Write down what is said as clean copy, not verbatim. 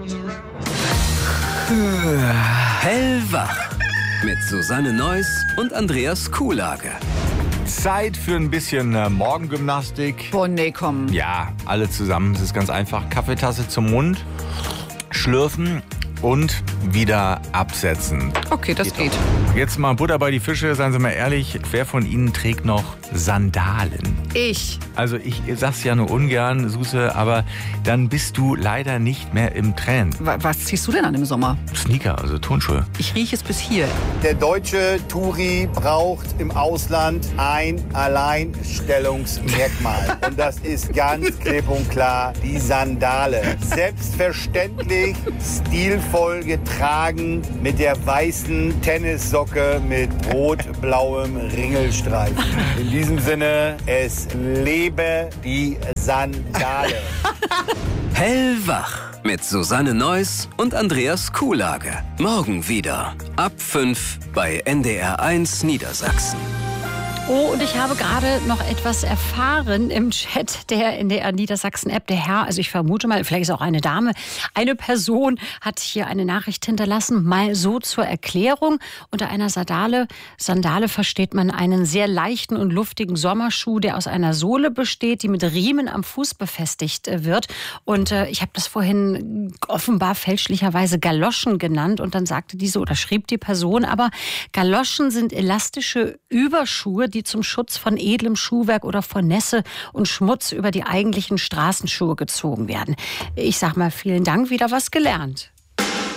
Hellwach mit Susanne Neuss und Andreas Kuhlage. Zeit für ein bisschen Morgengymnastik. Oh nee, komm. Ja, alle zusammen. Es ist ganz einfach. Kaffeetasse zum Mund, schlürfen und wieder absetzen. Okay, das geht. Jetzt mal Butter bei die Fische. Seien Sie mal ehrlich, wer von Ihnen trägt noch Sandalen? Ich. Also ich sag's ja nur ungern, Suse, aber dann bist du leider nicht mehr im Trend. Was ziehst du denn an im Sommer? Sneaker, also Turnschuhe. Ich rieche es bis hier. Der deutsche Touri braucht im Ausland ein Alleinstellungsmerkmal. Und das ist ganz klipp und klar die Sandale. Selbstverständlich stilvoll getragen mit der weißen Tennissocke mit rot-blauem Ringelstreifen. In diesem Sinne, es lebe die Sandale. Hellwach mit Susanne Neuss und Andreas Kuhlage. Morgen wieder ab 5 bei NDR1 Niedersachsen. Oh, und ich habe gerade noch etwas erfahren im Chat der NDR Niedersachsen-App. Der Herr, also ich vermute mal, vielleicht ist auch eine Dame, eine Person hat hier eine Nachricht hinterlassen, mal so zur Erklärung. Unter einer Sandale versteht man einen sehr leichten und luftigen Sommerschuh, der aus einer Sohle besteht, die mit Riemen am Fuß befestigt wird. Und ich habe das vorhin offenbar fälschlicherweise Galoschen genannt. Und dann sagte diese oder schrieb die Person, aber Galoschen sind elastische Überschuhe, die zum Schutz von edlem Schuhwerk oder vor Nässe und Schmutz über die eigentlichen Straßenschuhe gezogen werden. Ich sag mal, vielen Dank, wieder was gelernt.